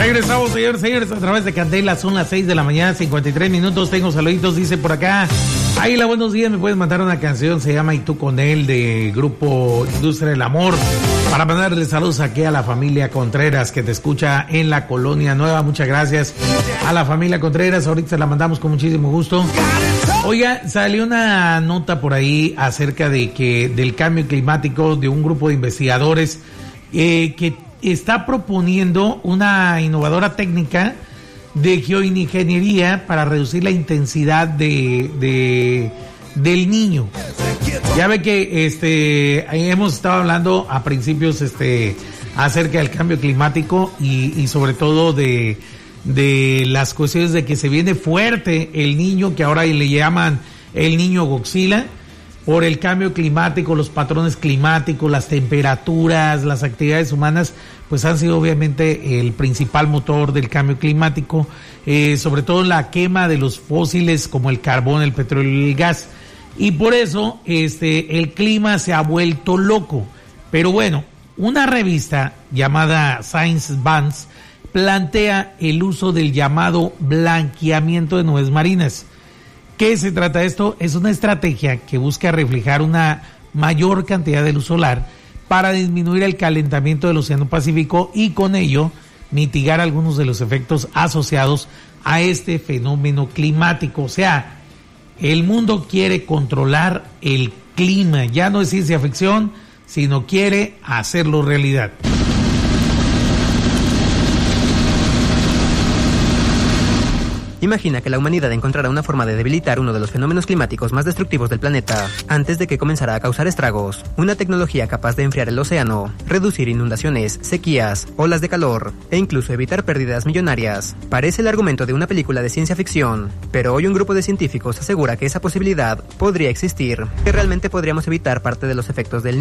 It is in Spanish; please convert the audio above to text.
Regresamos, señores, a través de Candela. Son las 6 de la mañana, 53 minutos. Tengo saluditos, dice por acá. Águila, buenos días. Me puedes mandar una canción, se llama Y tú con él, de Grupo Industria del Amor, para mandarle saludos aquí a la familia Contreras, que te escucha en la Colonia Nueva. Muchas gracias a la familia Contreras. Ahorita se la mandamos con muchísimo gusto. Oiga, salió una nota por ahí acerca del cambio climático, de un grupo de investigadores que está proponiendo una innovadora técnica de geoingeniería para reducir la intensidad del niño. Ya ve que hemos estado hablando a principios acerca del cambio climático y sobre todo de las cuestiones de que se viene fuerte el niño, que ahora le llaman el niño Godzilla, por el cambio climático, los patrones climáticos, las temperaturas, las actividades humanas, pues han sido obviamente el principal motor del cambio climático, sobre todo la quema de los fósiles como el carbón, el petróleo y el gas. Y por eso el clima se ha vuelto loco. Pero bueno, una revista llamada Science Advance plantea el uso del llamado blanqueamiento de nubes marinas. ¿Qué se trata de esto? Es una estrategia que busca reflejar una mayor cantidad de luz solar para disminuir el calentamiento del Océano Pacífico y con ello mitigar algunos de los efectos asociados a este fenómeno climático. O sea, el mundo quiere controlar el clima, ya no es ciencia ficción, sino quiere hacerlo realidad. Imagina que la humanidad encontrara una forma de debilitar uno de los fenómenos climáticos más destructivos del planeta antes de que comenzara a causar estragos. Una tecnología capaz de enfriar el océano, reducir inundaciones, sequías, olas de calor e incluso evitar pérdidas millonarias. Parece el argumento de una película de ciencia ficción, pero hoy un grupo de científicos asegura que esa posibilidad podría existir, que realmente podríamos evitar parte de los efectos del